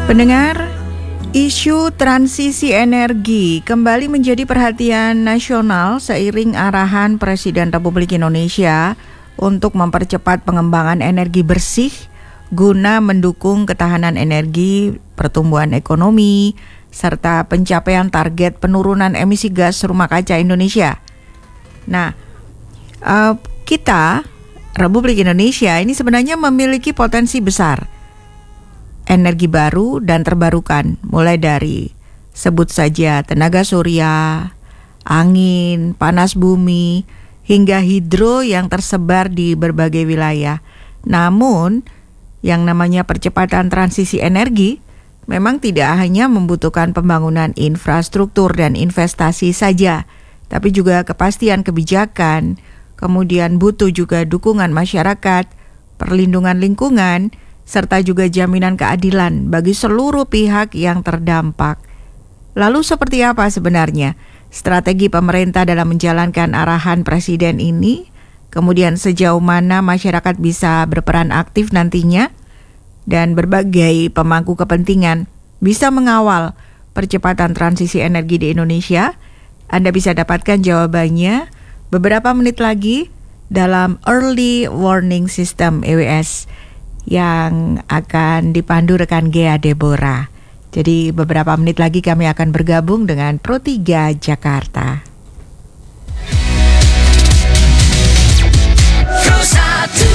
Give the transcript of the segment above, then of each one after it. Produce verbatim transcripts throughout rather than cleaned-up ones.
Pendengar, isu transisi energi kembali menjadi perhatian nasional seiring arahan Presiden Republik Indonesia untuk mempercepat pengembangan energi bersih guna mendukung ketahanan energi, pertumbuhan ekonomi, serta pencapaian target penurunan emisi gas rumah kaca Indonesia. Nah, uh, kita, Republik Indonesia ini sebenarnya memiliki potensi besar energi baru dan terbarukan, mulai dari sebut saja tenaga surya, angin, panas bumi, hingga hidro yang tersebar di berbagai wilayah. Namun, yang namanya percepatan transisi energi memang tidak hanya membutuhkan pembangunan infrastruktur dan investasi saja, tapi juga kepastian kebijakan, kemudian butuh juga dukungan masyarakat, perlindungan lingkungan, serta juga jaminan keadilan bagi seluruh pihak yang terdampak. Lalu seperti apa sebenarnya strategi pemerintah dalam menjalankan arahan Presiden ini? Kemudian sejauh mana masyarakat bisa berperan aktif nantinya? Dan berbagai pemangku kepentingan bisa mengawal percepatan transisi energi di Indonesia? Anda bisa dapatkan jawabannya beberapa menit lagi dalam Early Warning System E W S yang akan dipandu rekan Ghea Deborah. Jadi beberapa menit lagi kami akan bergabung dengan Pro tiga Jakarta. Pro satu.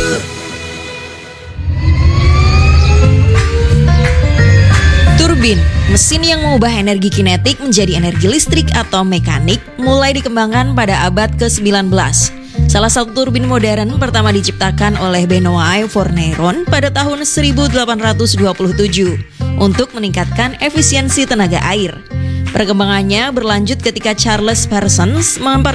Turbin, mesin yang mengubah energi kinetik menjadi energi listrik atau mekanik, mulai dikembangkan pada abad ke sembilan belas. Salah satu turbin modern pertama diciptakan oleh Benoît Forneron pada tahun seribu delapan ratus dua puluh tujuh untuk meningkatkan efisiensi tenaga air. Perkembangannya berlanjut ketika Charles Parsons